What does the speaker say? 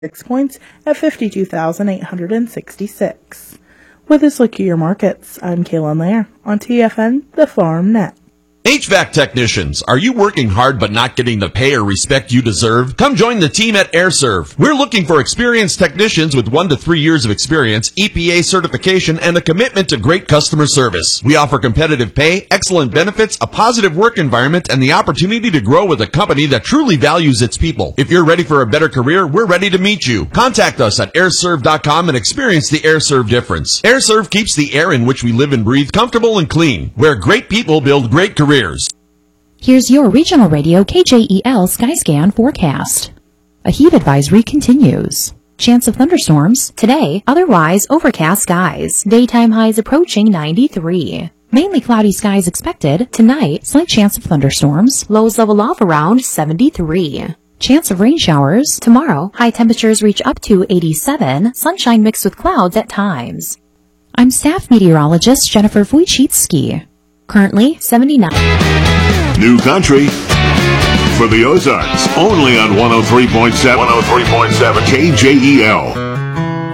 6 points at 52,866. With this look at your markets, I'm Kaylin Lair on TFN, the Farm Net. HVAC technicians, are you working hard but not getting the pay or respect you deserve? Come join the team at AirServe. We're looking for experienced technicians with 1 to 3 years of experience, EPA certification, and a commitment to great customer service. We offer competitive pay, excellent benefits, a positive work environment, and the opportunity to grow with a company that truly values its people. If you're ready for a better career, we're ready to meet you. Contact us at airserve.com and experience the AirServe difference. AirServe keeps the air in which we live and breathe comfortable and clean, where great people build great careers. Here's your regional radio KJEL Skyscan forecast. A heat advisory continues. Chance of thunderstorms today, otherwise overcast skies. Daytime highs approaching 93. Mainly cloudy skies expected. Tonight, slight chance of thunderstorms. Lows level off around 73. Chance of rain showers. Tomorrow, high temperatures reach up to 87. Sunshine mixed with clouds at times. I'm staff meteorologist Jennifer Wojcicki. Currently 79. New country for the Ozarks, only on 103.7 KJEL.